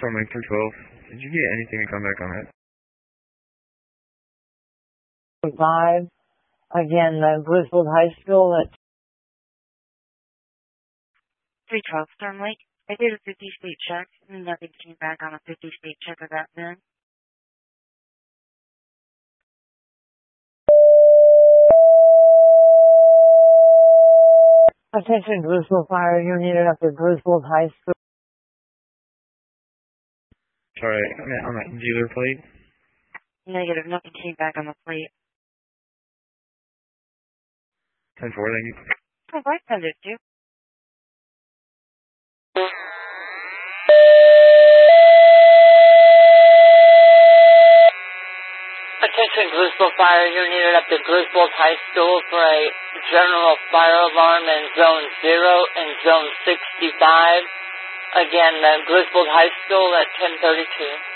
from Lake 12. Did you get anything to come back on that? 5. Again, Griswold High School at 312 Storm Lake. I did a 50-state check, and nothing came back on a 50-state check of that then. Attention Griswold Fire Unit up at Griswold High School. Sorry, on that dealer plate? Negative, nothing came back on the plate. 10-4, thank you. Oh, I send it to. Attention Griswold Fire Unit up to Griswold High School for a general fire alarm in Zone 0 and Zone 65. Again, Griswold High School at 1032.